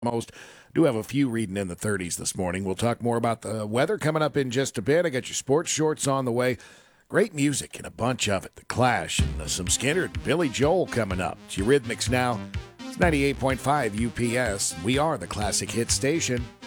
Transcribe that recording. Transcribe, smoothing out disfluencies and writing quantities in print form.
Most do have a few reading in the 30s this morning. We'll talk more about the weather coming up in just a bit. I got your sports shorts on the way. Great music and a bunch of it. The Clash and some Skinner and Billy Joel coming up. It's Eurythmics now. It's 98.5 UPS. We are the classic hit station.